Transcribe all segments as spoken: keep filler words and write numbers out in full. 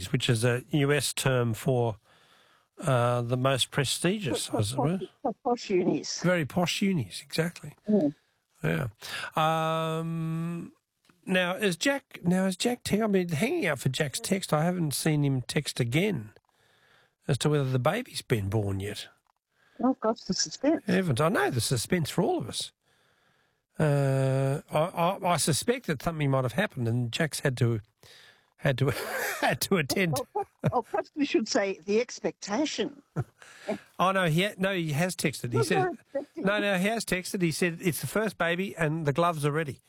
universities, which is a U S term for uh, the most prestigious, I suppose. Posh unis. Very posh unis, exactly. Mm. Yeah. Um, now, is Jack, now is Jack, te- I've been hanging out for Jack's text. I haven't seen him text again as to whether the baby's been born yet. Oh, gosh, the suspense. Heavens, I know the suspense for all of us. Uh, I, I, I suspect that something might have happened, and Jack's had to had to had to attend. Oh, oh, perhaps we should say the expectation. Oh no, he ha- no, he has texted. He What said, they're expecting. no, no, he has texted. He said it's the first baby, and the gloves are ready.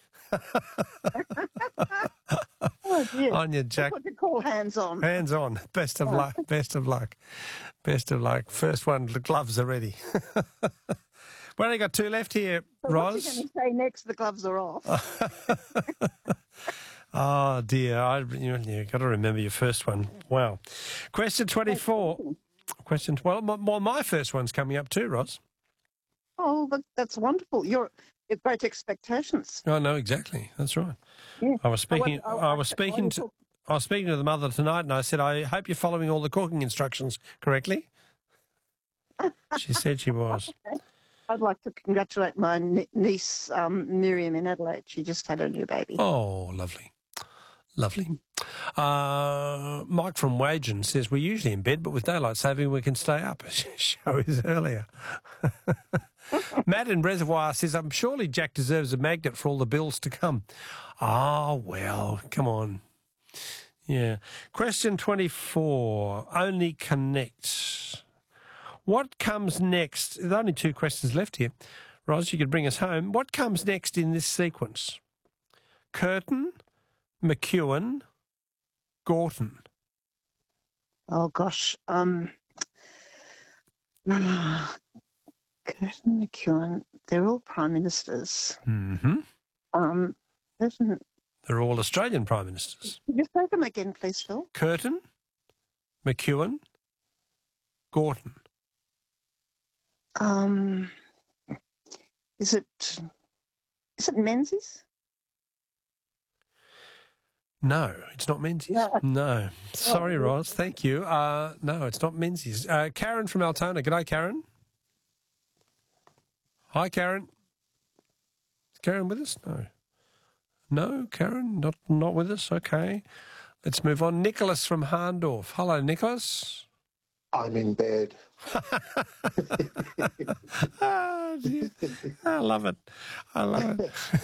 Oh, dear. On you, Jack. That's what you call hands-on. Hands on. Best of luck. Best of luck. Best of luck. First one, the gloves are ready. We only got two left here, So Ros. what's he going to say next? The gloves are off. Oh dear, I you, you got to remember your first one. Wow. Question twenty-four. Question well, my, well, my first one's coming up too, Ros. Oh, that, that's wonderful. You're, you're great expectations. I know exactly. That's right. Yeah. I was speaking. I, I was speaking to. I was speaking to the mother tonight, and I said, "I hope you're following all the cooking instructions correctly." She said she was. I'd like to congratulate my niece, um, Miriam, in Adelaide. She just had a new baby. Oh, lovely. Lovely. Uh, Mike from Wagen says, we're usually in bed, but with daylight saving we can stay up. Show is earlier. Matt in Reservoir says, I'm surely Jack deserves a magnet for all the bills to come. Ah, oh, well, come on. Yeah. Question twenty-four, only connect. What comes next? There's only two questions left here. Ros, you could bring us home. What comes next in this sequence? Curtin, McEwen, Gorton. Oh, gosh. Um, Curtin, McEwen, they're all prime ministers. Mm-hmm. Um, Curtin, They're all Australian Prime Ministers. could you say them again, please, Phil? Curtin, McEwen, Gorton. Um, is it, is it Menzies? No, it's not Menzies. No. No. Sorry, Ros. Thank you. Uh, no, it's not Menzies. Uh, Karen from Altona. G'day, Karen. Hi, Karen. Is Karen with us? No. No, Karen, not not with us. Okay. Let's move on. Nicholas from Harndorf. Hello, Nicholas. I'm in bed. Oh, dear. I love it. I love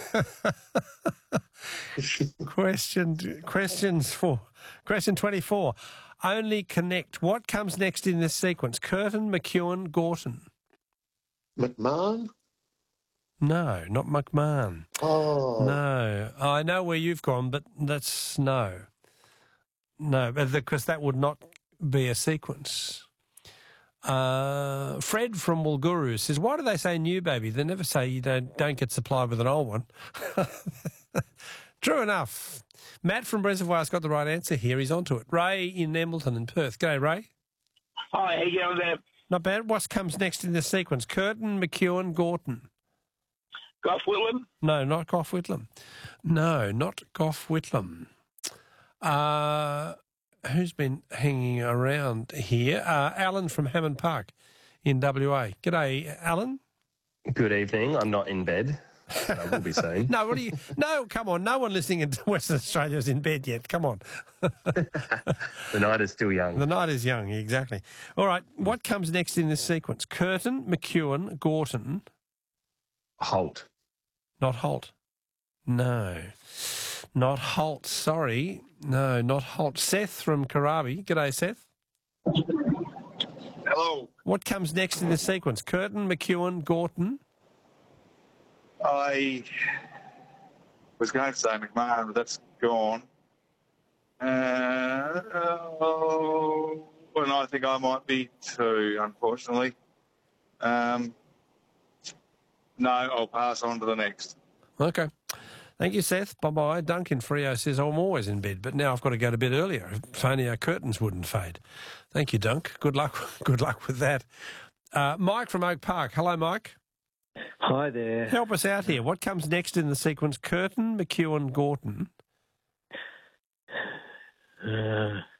it. Question, questions for question twenty-four. Only connect. What comes next in this sequence? Curtin, McEwen, Gorton. McMahon? No, not McMahon. Oh. No. I know where you've gone, but that's no. No, because that would not be a sequence. Uh, Fred from Walguru says, why do they say new baby? They never say you don't, don't get supplied with an old one. True enough. Matt from Reservoir's got the right answer here. He's onto it. Ray in Embleton in Perth. G'day, Ray. Hi, how you going there? Not bad. What comes next in this sequence? Curtin, McEwen, Gorton. Gough Whitlam? No, not Gough Whitlam. No, not Gough Whitlam. Uh, who's been hanging around here? Uh, Alan from Hammond Park in W A. G'day, Alan. Good evening. I'm not in bed. But I will be soon. No, what do you... No, come on. No one listening in Western Australia is in bed yet. Come on. The night is still young. The night is young, exactly. All right, what comes next in this sequence? Curtin, McEwen, Gorton. Holt. Not Holt. No. Not Holt, sorry. No, not Holt. Seth from Karabi. G'day, Seth. Hello. What comes next in this sequence? Curtin, McEwen, Gorton. I was going to say McMahon, but that's gone. Uh, oh, and I think I might be too, unfortunately. Um, no, I'll pass on to the next. Okay. Thank you, Seth. Bye-bye. Duncan Frio says, I'm always in bed, but now I've got to go to bed earlier if only our curtains wouldn't fade. Thank you, Dunk. Good luck. Good luck with that. Uh, Mike from Oak Park. Hello, Mike. Hi there. Help us out here. What comes next in the sequence? Curtin, McEwen, Gorton. Uh,